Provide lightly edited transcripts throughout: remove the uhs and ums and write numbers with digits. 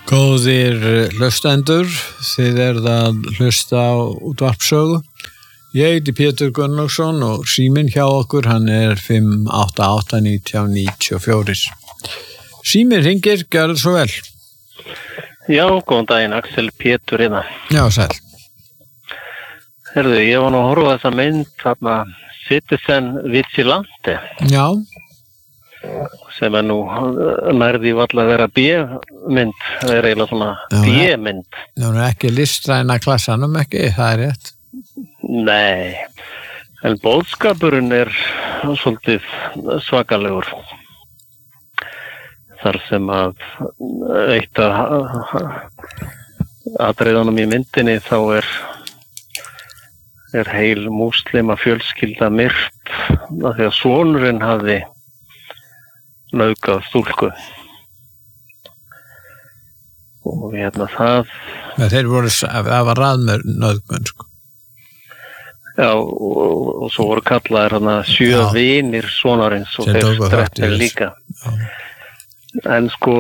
Góðir hlustendur, þið að hlusta á útvarpssögu. Ég heiti Pétur Gunnlaugsson og síminn hjá okkur, hann 588-1994. Síminn hringir, gjörðu svo vel. Já, góðan daginn, Axel Pétur hérna. Já, sæl. Herðu, ég var nú að horfa á þessa mynd, þarna Citizen Vigilante. Já. Sem nú nærði varla að vera B-mynd, það eiginlega svona B-mynd. Það ekki listræna klassanum, ekki, það rétt. Nei, en boðskapurinn svolítið svakalegur. Þar sem að eitt af atriðunum í myndinni þá heil múslima fjölskylda myrt af því að sonurinn hafði nauðgað stúlku. Og það... Það var raðmör nauðgun, sko. Já, og svo voru kallaðir 7 vinir sonarins og þeir streppir líka. Já. En sko,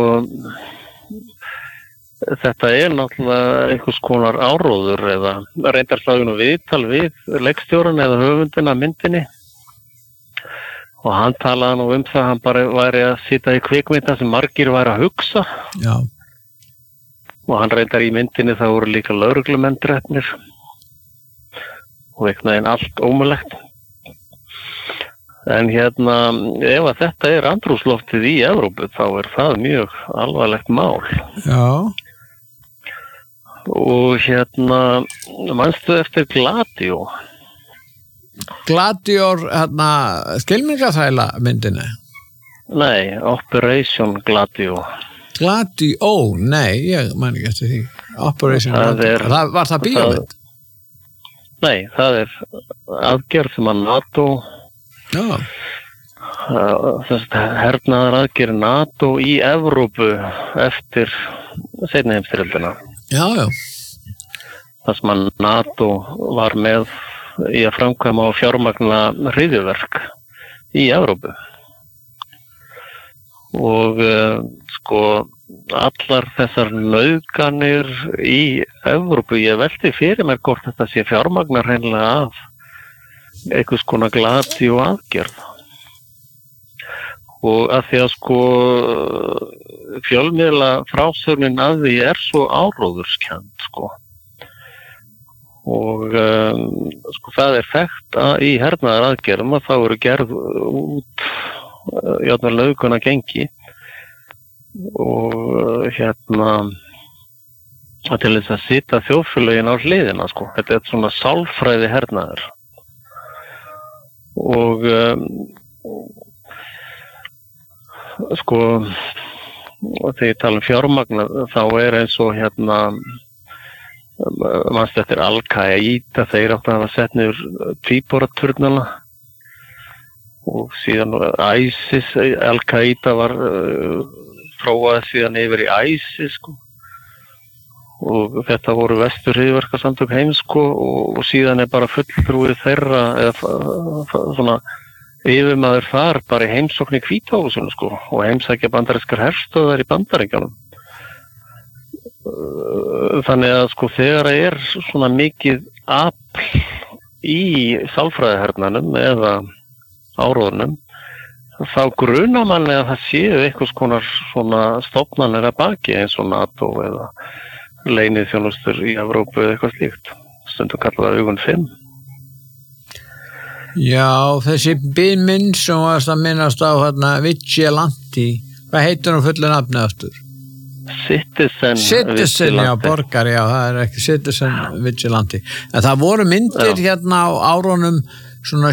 þetta náttúrulega einhvers konar áróður eða reyndar slagun og viðtal við leikstjóran eða höfundina myndinni. Og hann talaði nú það, hann bara væri að sitja í kvikmynda sem margir væri að hugsa. Já. Og hann reyndar í myndinni það voru líka lögreglumenn drepnir. Og einhvern veginn allt ómögulegt. En ef að þetta andrúmsloftið í Evrópu, þá það mjög alvarlegt mál. Já. Og manstu eftir Gladio? Gladior, skilmingaþræla myndinni? Nei, Operation Gladio. Gladio, nei, ég man ekki eftir því. Operation Gladio. Var það bíómynd? Nei, það aðgerð sem að NATO... Já. Hernaðar aðgerð NATO í Evrópu eftir seinni heimsstyrjöldina. Já, já. Það sem að NATO var með í að framkvæma og fjármagna hryðjuverk í Evrópu. Og allar þessar nauðganir í Evrópu, ég velti fyrir mér hvort þetta sé fjármagnar hreinlega af einhvers konar Gladio aðgerð. Og að því að fjölmiðla frásögnin að því svo áróðurskennd, Og það þekkt í hernaðar aðgerðum að þá eru gerð út játnar nauðgun að gengi og til þess að sitja þjóðfélögin á hliðina, Þetta svona sálfræði hernaðar. Og þegar ég tala fjármagna þá eins og mannst eftir Al-Qaida, þeir áttu að hafa sett niður tvíboraturnana og síðan ISIS, Al-Qaida var þróað síðan yfir í ISIS og þetta voru vesturhryðjuverkasamtök heims og síðan bara fulltrúið þeirra eða svona yfirmaður þar bara í heimsókn í Hvítáhúsinu og heimsækja bandarískar herstöðvar í Bandaríkjunum. Þannig að þegar svona mikið afl í sálfræðihernanum eða áróðunum þá grunar mann að það séu einhvers konar svona stofnanir að baki eins og NATO eða leyniþjónustur í Evrópu eða eitthvað slíkt. Stundum kalla það augun 5. Já, þessi mynd sem varst að minnast á Vigilante, hvað heitir hún fullu nafni aftur? Citizen Vigilante. Já, borgar, já, það ekki Citizen Vigilante. En það voru myndir á árunum svona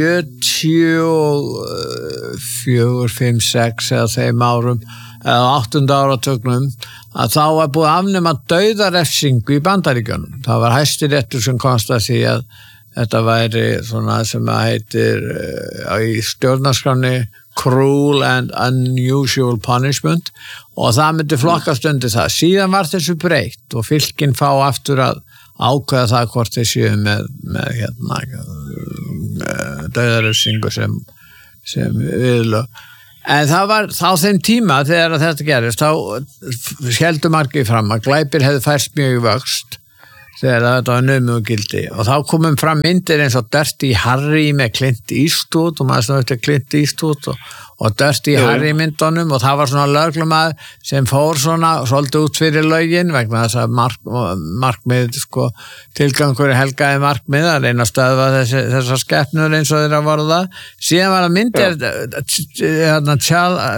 74, 5, 6 eða þeim árum eða 8. áratögnum að þá var búið að afnema dauðarefsingu í Bandaríkjunum. Það var Hæstiréttur sem komst að því að þetta væri svona sem að heitir í stjórnarskránni Cruel and Unusual Punishment og það myndi flokkast undir það. Síðan var þessu breytt og fylkin fá aftur að ákveða það hvort þeir séu með dauðarefsingu sem viðlög. En það var á þeim tíma þegar þetta gerist, þá héldu margir fram að glæpir hefði færst mjög í vöxt þegar þetta var numugildi og þá komum fram myndir eins og Dirty Harry með Clint Eastwood og maður svona eftir Clint Eastwood og Dirty Harry myndunum og það var svona lögreglumaður sem fór svona svolítið út fyrir lögin vegna þess að markmið sko tilgangur helgaði markmið að reyna að stöðva þessar skepnur eins og þeirra voru það síðan var það myndir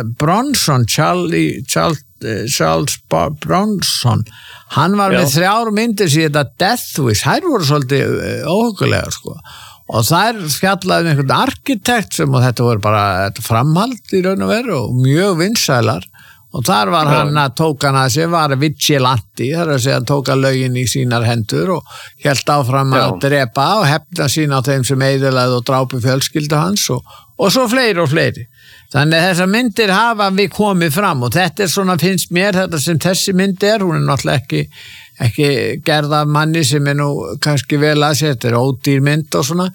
Charles Bronson hann var með 3 myndir síðan þetta Death Wish, þær voru svolítið óhugulegar sko og þær fjallaði einhvern arkitekt sem og þetta voru bara framhald í raun og veru og mjög vinsælar og þar var hann að tók hann að sér var vigilante, þar að segja hann tók að lögin í sínar hendur og hélt áfram að drepa og hefna sín á þeim sem eyðilegðu og drápu fjölskyldu hans og svo fleiri og fleiri. Þannig þessar myndir hafa við komið fram og þetta svona finnst mér þetta sem þessi mynd hún náttúrulega ekki gerð af manni sem nú kannski vel að sér, þetta ódýr mynd og svona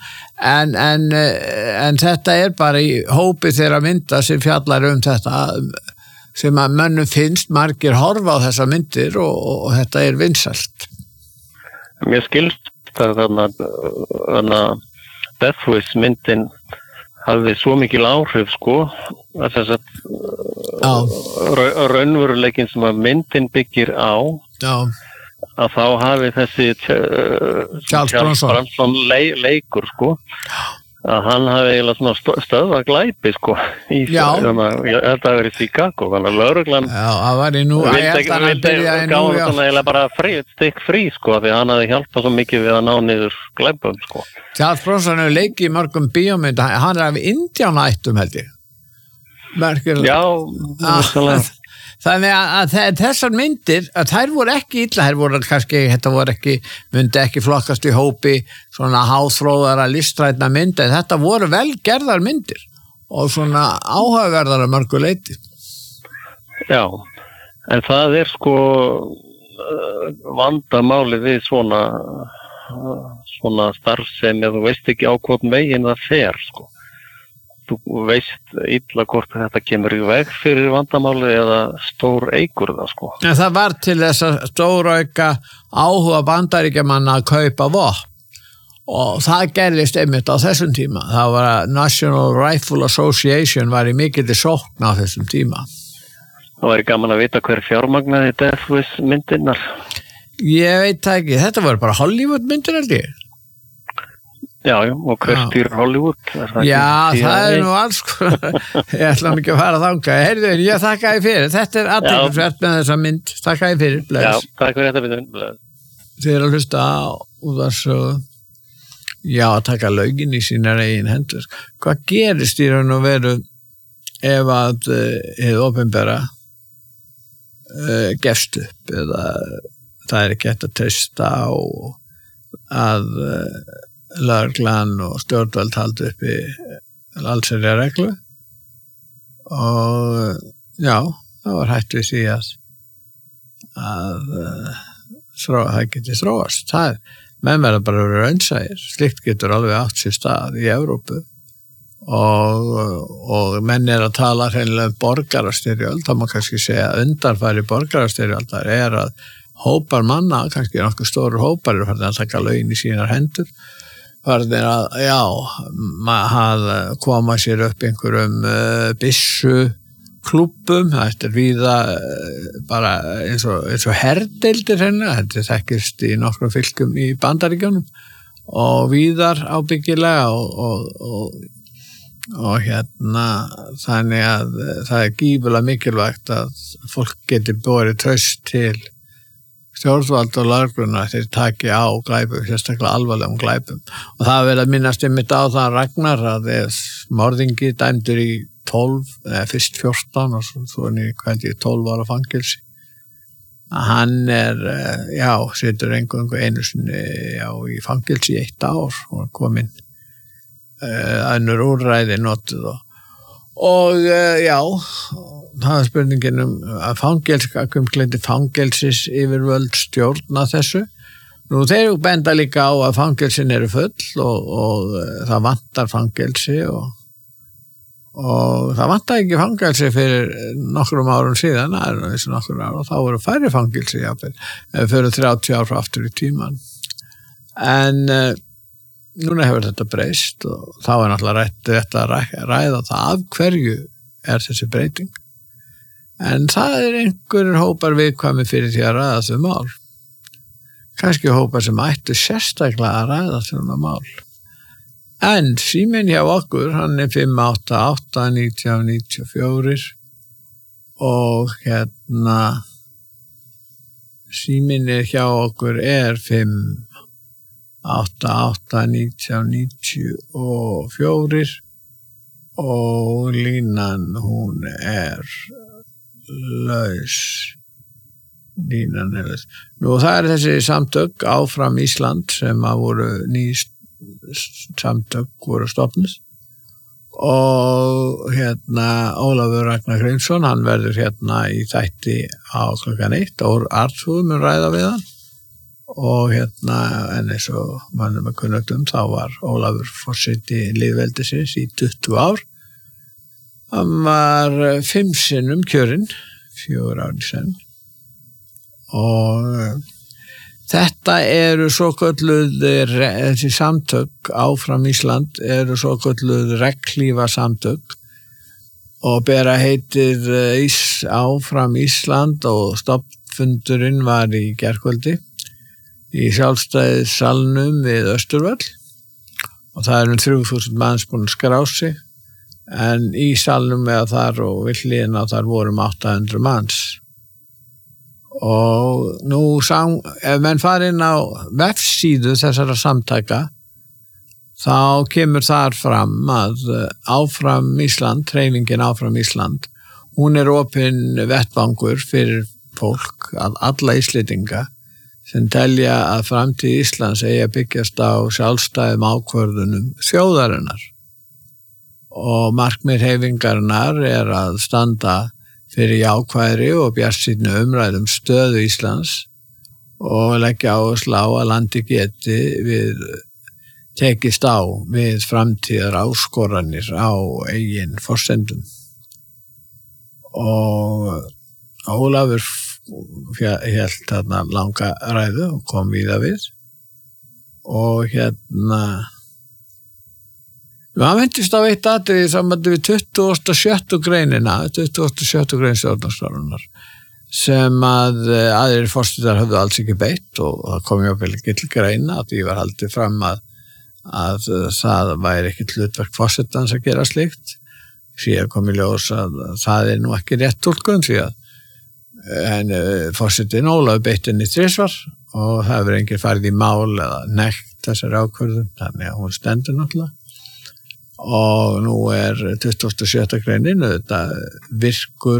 en þetta bara í hópi þeirra mynda sem fjallar þetta sem að mönnum finnst margir horfa á þessar myndir og þetta vinsælt. Mér skilst þarna Death Wish myndin hafði svo mikil áhrif sko að þess að raunveruleikin sem að myndin byggir á að þá hafi þessi Charles Bronson leikur sko að hann hafi eiginlega svona stöðvað glæpi sko í þetta verið í Chicago þannig að lögreglan vildi bara stikk frí sko því hann hafi hjálpað svo mikið við að ná niður glæpum sko. Charles Bronson hefur leikið í mörgum bíómynd hann af indjánaættum held ég Já Þannig að þessar myndir að þær voru ekki illa, þær voru kannski þetta voru ekki, myndi ekki flokkast í hópi svona háþróðara listrætna mynd, en þetta voru vel gerðar myndir og svona áhugaverðar að mörgu leyti. Já, en það sko vandamálið við svona starfsemi að þú veist ekki á hvort megin það fer sko. Þú veist illa hvort þetta kemur í veg fyrir vandamáli eða stór eigur það sko. En það var til þess að stórauka áhuga Bandaríkjamanna að kaupa vopn og það gerðist einmitt á þessum tíma. Það var að National Rifle Association var í mikilli sókn á þessum tíma. Það væri gaman að vita hver fjármagnaði Death Wish myndirnar. Ég veit það ekki, þetta var bara Hollywood myndir held ég. Já, og hver stýr Hollywood? Já, það nú alls ég ætla ekki að fara þangað. Heyrðu, ég þakka þér fyrir. Þetta athyglisvert með þessa mynd. Þakka þér fyrir. Bless. Já, takk fyrir þetta mynd. Þið að hlusta á útvarpssögu. Já, að taka lögin í sínar eigin hendur. Hvað gerist í raun og veru ef að hið opinbera gefst upp eða það ekki hægt að treysta á að lögreglan og stjórnvöld haldi upp í allsherjarreglu og já, það var hægt við því að það geti þróast. Menn verða bara að vera raunsæir. Slikt getur alveg átt sér stað í Evrópu og menn að tala hreinlega borgarastyrjöld, það má kannski segja undanfæri borgarastyrjöldar að hópar manna, kannski nokkuð stóru hópar farin að taka lögin í sínar hendur farin að koma sér upp einhverjum byssu klúbbum, þetta víða bara eins og herdeildir henni, þetta þekkist í nokkrum fylkum í Bandaríkjunum og víðar ábyggilega og þannig að það gífulega mikilvægt að fólk geti borið traust til stjórnvald og lögregluna þeir taki á glæpum, sérstaklega alvarlegum glæpum og það verið að minnast einmitt á það Ragnar að morðingi dæmdur í 12, fyrst 14 og svo í 12 ára fangelsi hann situr einu sinni í fangelsi í 1 ár og kominn önnur úrræði notuð og það er spurningin að fangelsis yfirvöld stjórna þessu. Nú þeir benda líka á að fangelsin eru full og það vantar fangelsi og það vantaði ekki fangelsi fyrir nokkrum árum síðan, og þá voru færri fangelsi fyrir 30 ár frá aftur í tíman. En núna hefur þetta breyst og þá náttúrulega rétt að ræða það af hverju þessi breyting. En það einhverjir hópar viðkvæmi fyrir því að ræða þau mál. Kannski hópar sem ættu sérstaklega að ræða svona mál. En síminn hjá okkur, hann 588-1994 og síminn hjá okkur 588-1994 og línan hún laus. Nú það þessi samtök Áfram Ísland sem að voru ný samtök voru stofnuð og Ólafur Ragnar Grímsson, hann verður í þætti á 1:00 og Arthur mun ræða við hann og en eins og mannum að kunnugt þá var Ólafur forseti lýðveldisins í 20 ár. Hann var 5 sinnum kjörinn, 4 ár í senn. Og þetta eru þessi samtök Áfram Ísland eru svokölluð regnhlífa samtök og bera heitið Áfram Ísland og stofnfundurinn var í gærkvöldi í sjálfstæðissalnum við Austurvöll og það 3000 manns búin að skrá sig en í salnum eða þar og við hliðina þar vorum 800 manns. Og nú ef menn fara inn á vefsíðu þessara samtaka þá kemur þar fram að Áfram Ísland, hreyfingin Áfram Ísland, hún opin vettvangur fyrir fólk, alla Íslendinga sem telja að framtíð Íslands eigi að byggjast á sjálfstæðum ákvörðunum þjóðarinnar. Og markmið hreyfingarinnar að standa fyrir jákvæðri og bjartsýnni umræðum stöðu Íslands og leggja áherslu á að landi geti tekist á við framtíðar áskoranir á eigin forsendum. Og Ólafur hélt þarna langa ræðu og kom víða við og hann vendist á eitt atriði í sambandi við 27. greinina, 27. grein stjórnarskrárinnar sem að aðrir forsetar höfðu alls ekki beitt og það kom jafnvel ekki til greina að því var haldið fram að það væri ekki hlutverk forsetans að gera slíkt. Síðan kom í ljós að það nú ekki rétt túlkun því að forsetinn Ólafur beitti henni 3 og það hefur enginn farið í mál eða nekt þessari ákvörðun, þannig að hún stendur náttúrulega. Og nú 27. greinin þetta virkur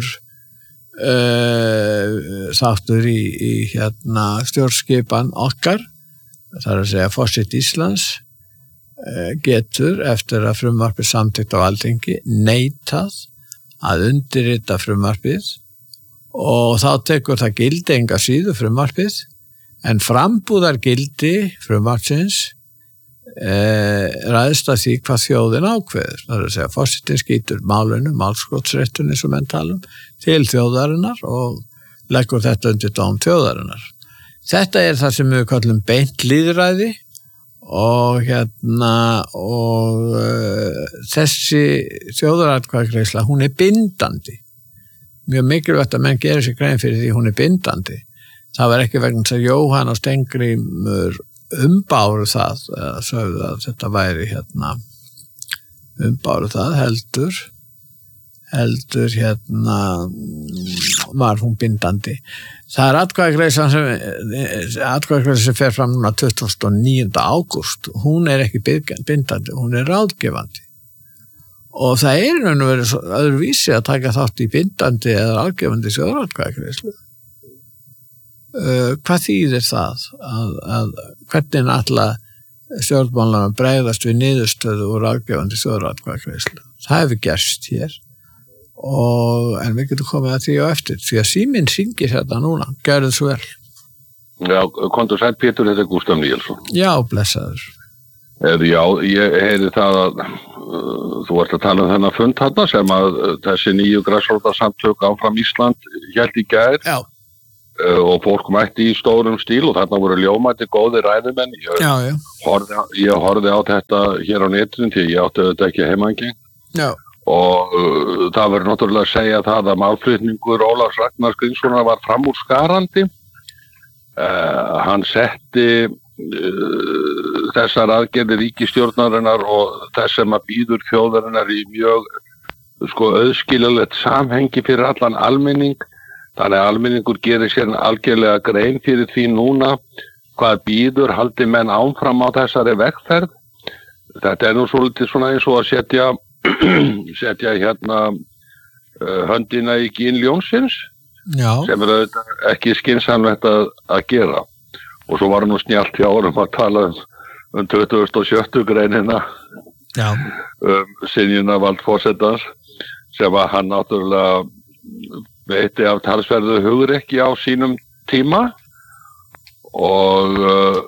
þáttur í stjórnskipan okkar, það að segja forseti Íslands getur eftir að frumvarpið samþykkt á Alþingi neitað að undirrita frumvarpið og þá tekur það gildi enga síðu frumvarpið en frambúðargildi frumvarpsins ræðst að því hvað þjóðin ákveður. Það að segja forsetinn skýtur málinu, málskotsréttunni sem menn talum til þjóðarinnar og leggur þetta undir dóm þjóðarinnar. Þetta það sem við kallum beint lýðræði og þessi þjóðaratkvæðagreiðsla, hún bindandi. Mjög mikilvægt að menn gerir sér grein fyrir því hún bindandi. Það var ekki vegna þess að Jóhann og Steingrímur umbáru það, sögðu að þetta væri umbáru það, heldur var hún bindandi. Það atkvæðagreiðslan sem fer fram núna 29. ágúst, hún ekki bindandi, hún ráðgefandi. Og það raun og veru öðruvísi að taka þátt í bindandi eða ráðgefandi þjóðaratkvæðagreiðslu. Hvað þýðir það? Hvernig alla stjórnmálarnar bregðast við niðurstöðu og ráðgefandi þjóðaratkvæðagreiðslu? Það hefur gerst hér. En við getum komið að því á eftir því að síminn syngir þetta núna, gjörðu svo vel. Já, komdu sæll Pétur, þetta Gústaf Níelsson. Já, blessaður. Já, ég heyri það að þú ert að tala þennan fund þarna sem að þessi nýju grasrótarsamtök Áfram Ísland hélt í gær. Já. Og fólk mætti í stórum stíl og þarna voru ljómandi góðir ræðumenn. Ég horfði á þetta hér á netinu því ég átti þetta ekki heimangi. Já. Og það verður náttúrulega að segja það að málflutningur Ólafs Ragnars Grímssonar var framúrskarandi. Hann setti þessar aðgerðir ríkisstjórnarinnar og þess sem að býður þjóðarinnar í mjög auðskiljanlegt samhengi fyrir allan almenning. Þannig að almenningur gerir sér algjörlega grein fyrir því núna hvað býður haldi menn áfram á þessari vegferð. Þetta nú svolítið svona eins og að setja hérna höndina í gín ljónsins. Já. Sem ekki skynsamlegt að gera. Og svo var nú snjallt hjá honum að tala um 27. greinina. Já. Synjunarvald forsetans sem að hann náttúrulega veitti af talsverðu hugrekki á sínum tíma og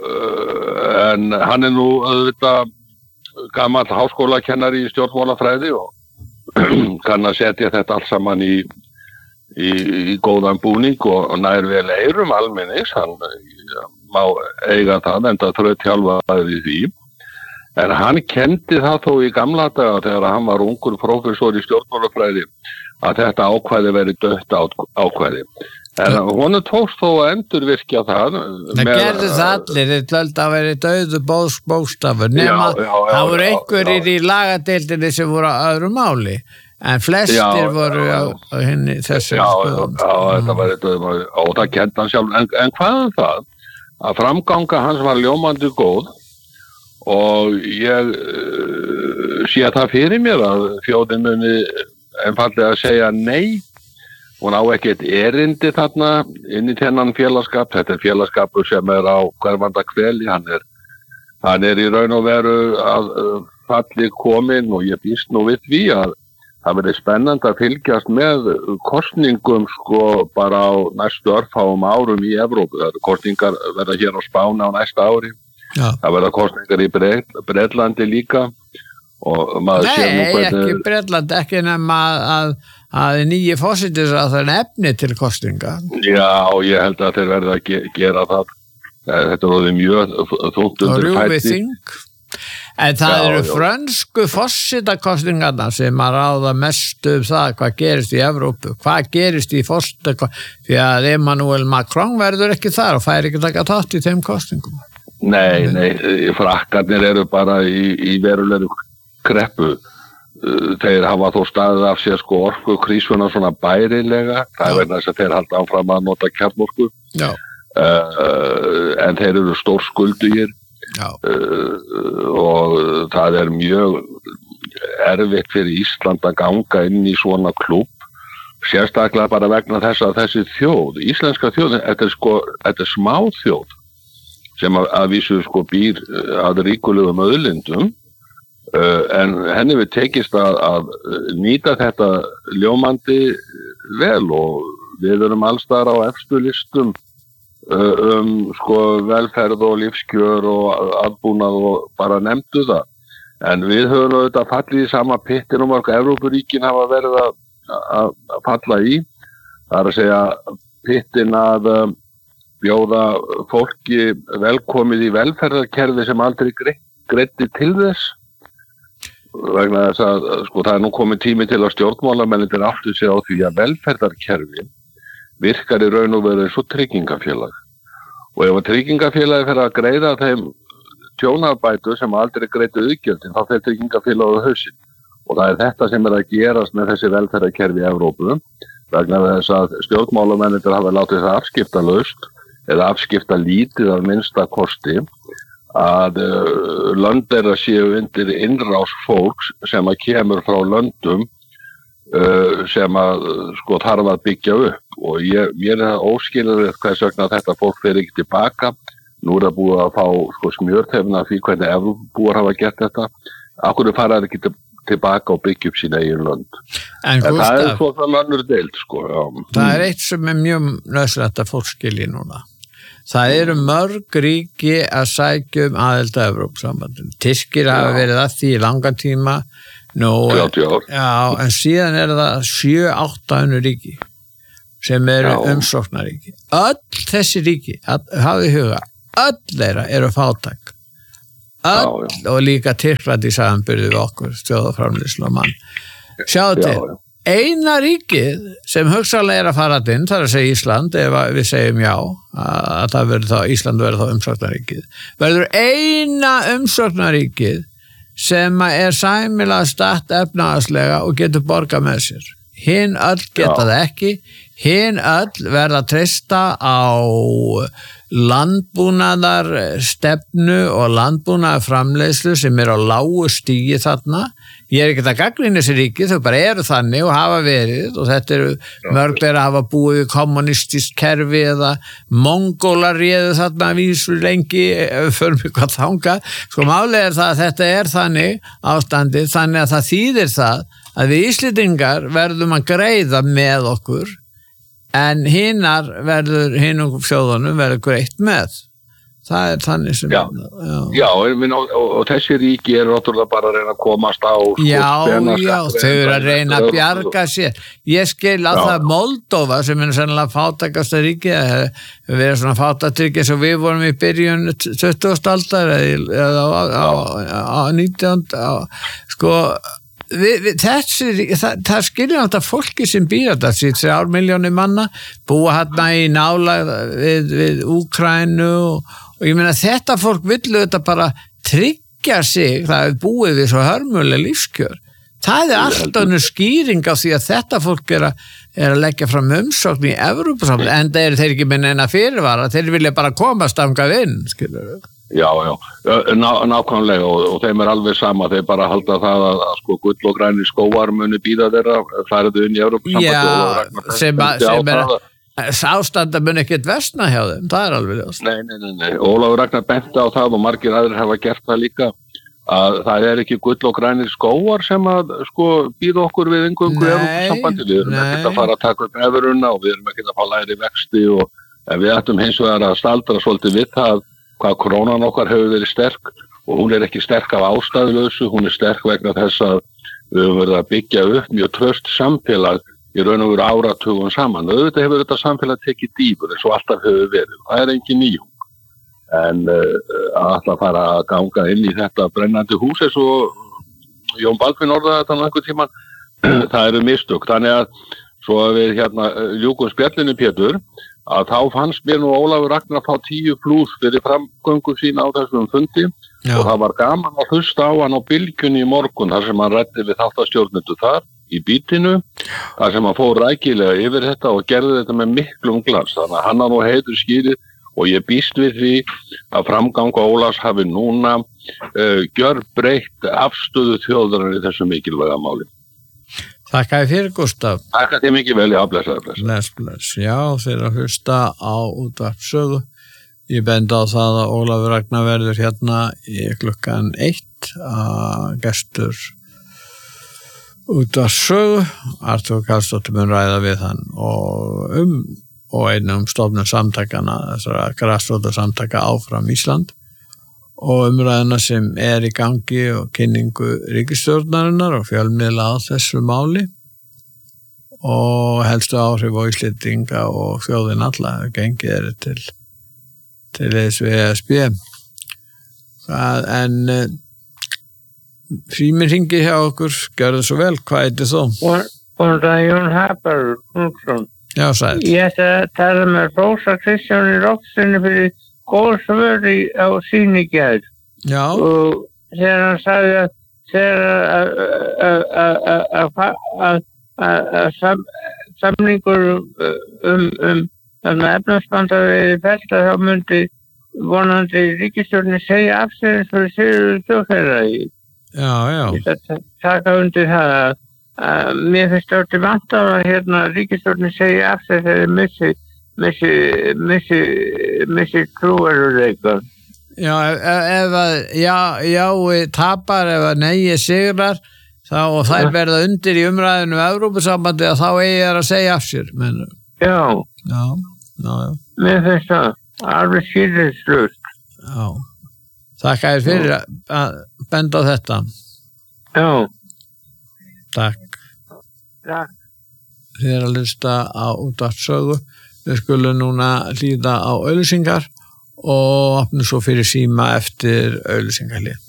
en hann nú auðvitað gamall háskólakennari í stjórnmálafræði og kann að setja þetta allt saman í góðan búning og nær vel eyrum almennings, hann má eiga það enda þrautþjálfaður í því. En hann kenndi það þó í gamla daga þegar hann var ungur prófessor í stjórnmálafræði að þetta ákvæði veri dött ákvæði. En honum tókst þó að endurvirkja það. Það gerði það allir, þeir töldu að veri döðu bókstafur, nema það voru einhverjir í lagadeildinni sem voru á öðru máli, en flestir voru á henni þessu skoðum. Já, þetta var döðu og það kendi hann sjálf. En hvað það? Að framganga hans var ljómandi góð og ég sé það fyrir mér að þjóðin muni einfaldlega að segja nei. Hún á ekkert erindi þarna inn í þennan félagskap. Þetta félagskapur sem á hverfandakveli. Hann í raun og veru að falli komin og ég býst nú við því að það verið spennandi að fylgjast með kosningum bara á næstu örfáum árum í Evrópu. Kosningar verða hér á Spáni á næsta ári. Já. Það verða kosningar í Bretlandi líka. Ekki Bretland, ekki nema að nýji forsætisráðherra efni til kosninga. Já, ég held að þeir verða að gera það. Þetta er mjög þungt undir fæti. En það eru frönsku forsetakosningarna sem að ráða mest það hvað gerist í Evrópu, hvað gerist í því að Emmanuel Macron verður ekki þar og fær ekki taka þátt í þeim kosningum. Nei, frakkarnir eru bara í verulegri kreppu. Þeir hafa þó staðið af sér orkukrísuna svona bærilega. Það er vegna þess að þeir halda áfram að nota kjarnorku. En þeir eru stórskuldugir og það er mjög erfitt fyrir Ísland að ganga inn í svona klúbb. Sérstaklega bara vegna þess að þessi þjóð, íslenska þjóð, þetta er smá þjóð sem að vísu býr að ríkulegum auðlindum. En henni við tekist að nýta þetta ljómandi vel og við erum allstaðar á efstu listum velferð og lífskjör og aðbúnað og bara nefndu það. En við höfum auðvitað fallið í sama pittin og mörg Evrópuríkin hafa verið að falla í. Það er að segja pittin að bjóða fólki velkomið í velferðarkerfi sem aldrei greiddi til þess. Vegna þess að það er nú komið tími til að stjórnmálamennir áttu sig á því að velferðarkerfi virkar í raun og veru eins og tryggingafélag. Og ef að tryggingafélagi fer að greiða þeim tjónabætur sem aldrei greiddu iðgjöldin, þá fer tryggingafélagið á hausinn. Og það er þetta sem að gerast með þessi velferðarkerfi í Evrópu, vegna þess að stjórnmálamennir hafa látið það afskiptalaust eða afskipta lítið af minnsta kosti að lönd þeirra séu undir innrás fólks sem að kemur frá löndum sem að þarf að byggja upp og mér er það óskiljanlegt hvers vegna þetta fólk fer ekki tilbaka. Nú er það búið að fá smjörþefna af því hvernig Evrópubúar hafa gert þetta. Af hverju fara þeir ekki tilbaka og byggja upp sín eigin lönd. En það er svo það önnur deild. Það er eitt sem er mjög nauðsynlegt að fólk skilji núna. Það eru mörg ríki að sækja aðild að Evrópusambandinu. Tyrkir hafa verið að því í langan tíma. 30 ár. Já, en síðan það 7-8 önnur ríki sem eru umsóknaríki. Öll þessi ríki, hafið í huga, öll þeirra eru fátæk. Öll, og líka Tyrkland í samanburði við okkur, þjóðarframleiðslu og mann. Sjáðu til. Eina ríkið sem hugsanlega að fara inn, það að segja Ísland, ef við segjum já, að það verður þá, Ísland verður þá umsóknaríkið, verður eina umsóknaríkið sem sæmilega statt efnahagslega og getur borgað með sér. Hin öll geta það ekki, hin öll verða að treysta á landbúnaðar stefnu og landbúnaðar framleiðslu sem á lágu stigi þarna. Ég ekki að gagnrýna þessi ríki, þau bara eru þannig og hafa verið og þetta eru mörg þeirra hafa búið í kommunistist kerfi eða mongólar réðu þarna vísu lengi fyrir mig hvað þangað. Sko málið það að þetta þannig ástandið, þannig að það þýðir það að við Íslendingar verðum að greiða með okkur en hinum þjóðunum verður greitt með. Það þannig sem og þessi ríki eru náttúrulega bara að reyna að komast á þau eru að reyna að bjarga sér. Ég skil að það Moldóva sem sennilega fátækasta ríki verið svona fátækt sem við vorum í byrjun 20. aldar eða á 19. sko það skilja þetta fólki sem býr þetta 3 milljónir manna búa hérna í nálægð við Úkraínu og ég meina þetta fólk vill þetta bara tryggja sig, það er búið við svo hörmuleg lífskjör. Það alltaf önnur skýring á því að þetta fólk er að leggja fram umsókn í Evrópusambandið, en það þeir ekki með neina fyrirvara, þeir vilja bara komast angað inn, skilur við. Já, nákvæmlega og þeim alveg sama, þeir bara halda það að sko gull og græni skóar muni bíða þeirra, færðu inn í Evrópusambandið. Já, sem ástanda mun ekkert versna hjá þeim, það alveg ljóst. Nei, Ólafur Ragnar benti á það og margir aðrir hafa gert það líka að það ekki gull og grænir skóar sem að sko býða okkur við eingöngu Evrópusambandið, við erum ekkert að fara að taka upp evruna og við erum ekkert að fá lægri vexti og við ættum hins vegar að staldra svolítið við það hvað krónan okkar hefur verið sterk og hún ekki sterk af ástæðulausu, hún sterk vegna þess að við höfum verið að byggja upp mjög traust samfélag í raun og veru áratugum saman. Auðvitað hefur þetta samfélag tekið dýpur eins og alltaf hefur verið. Það engin nýjung. En alltaf fara að ganga inn í þetta brennandi hús eins og Jón Baldvin orðaði þetta einhvern tímann. Það eru mistök. Þannig að svo að við ljúkum spjallinu Pétur að þá fannst mér nú Ólafur Ragnar fá 10 plús fyrir framgöngu sína á þessum fundi og það var gaman að hlusta á hann á Bylgjunni í morgun þar sem hann ræddi við þáttastjórnendur þar í bítinu, þar sem hann fór rækilega yfir þetta og gerði þetta með miklum glans, þannig að hann nú heitur skýrið og ég býst við því að framganga Ólafs hafi núna gjörbreytt afstöðu þjóðarinnar í þessu mikilvæga máli. Þakka þér fyrir, Gústaf. Þakka þér mikið vel, bless. Já, þeir að hlusta á útvarpssögu. Ég bendi á það að Ólafur Ragnar verður hérna í klukkan 1 að gestur útvarpssögu. Arthur Karlsdóttir mun ræða við hann og einum stofnum samtakana, þessara grasróta samtaka Áfram Ísland og umræðina sem í gangi og kynningu ríkisstjórnarinnar og fjölmiðla á þessu máli og helstu áhrif á Íslendinga og þjóðin alla gengið til þessu ESB. En Frímir hringi hjá okkur, gjörðu svo vel, hvað heitir þú? Góðan dag, Jón Haber Knútsson. Já, sæl. Ég ætla að tala með Rósa Kristjáni Róksinni fyrir góð svöri á síni gær. Já. Og þegar hann sagði að samningur efnahagsbandalagið festa þá myndi vonandi ríkisstjórnin segja af sér eins og Sigurður þjóðherra. Já. Ég ætla að taka undir það að mér finnst orðið vanta að ríkisstjórnin segja af sér þegar missi trúverðurleika. Ef tapar, ef að nei sigrar og þær verða undir í umræðinu Evrópusambandið að þá þær að segja af sér. Já. Mér finnst það. alveg skýrðislaust. Já. Þakka þér fyrir að benda á þetta. Já. Takk. Takk. Þið að hlusta á útvarpssögu. Við skulum núna hlýða á auglýsingar og opnum svo fyrir síma eftir auglýsingarlið.